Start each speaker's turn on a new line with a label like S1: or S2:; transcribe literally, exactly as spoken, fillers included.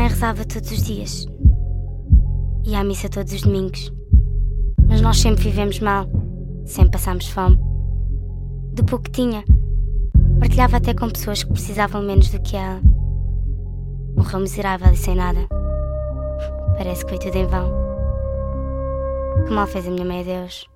S1: mãe rezava todos os dias. Ia à missa todos os domingos. Mas nós sempre vivemos mal. Sempre passámos fome. Do pouco que tinha, partilhava até com pessoas que precisavam menos do que ela. Morreu miserável e sem nada. Parece que foi tudo em vão. Que mal fez a minha mãe a Deus.